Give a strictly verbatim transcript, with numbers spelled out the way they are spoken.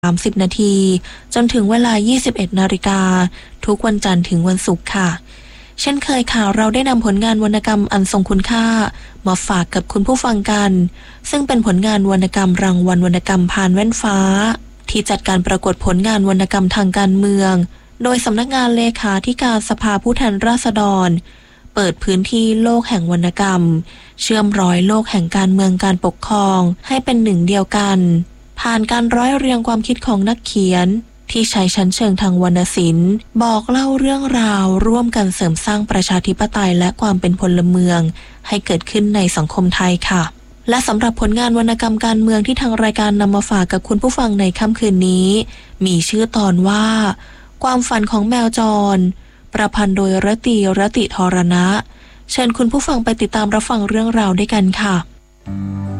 สามสิบนาทีจนถึงเวลา ยี่สิบเอ็ดนาฬิกาทุกวันจันทร์ถึงวันศุกร์ค่ะเช่นเคยค่ะเราได้นำผลงานวรรณกรรมอันทรงคุณค่ามาฝากกับคุณผู้ฟังกันซึ่งเป็นผลงานวรรณกรรมรางวัลวรรณกรรมพานแว่นฟ้าที่จัดการประกวดผลงานวรรณกรรมทางการเมืองโดยสำนักงานเลขาธิการสภาผู้แทนราษฎรเปิดพื้นที่โลกแห่งวรรณกรรมเชื่อมร้อยโลกแห่งการเมืองการปกครองให้เป็นหนึ่งเดียวกันผ่านการร้อยเรียงความคิดของนักเขียนที่ใช้ชั้นเชิงทางวรรณศิลป์บอกเล่าเรื่องราวร่วมกันเสริมสร้างประชาธิปไตยและความเป็นพลเมืองให้เกิดขึ้นในสังคมไทยค่ะและสำหรับผลงานวรรณกรรมการเมืองที่ทางรายการนำมาฝากกับคุณผู้ฟังในค่ำคืนนี้มีชื่อตอนว่าความฝันของแมวจรประพันธ์โดยรติรติธรณะเชิญคุณผู้ฟังไปติดตามรับฟังเรื่องราวด้วยกันค่ะ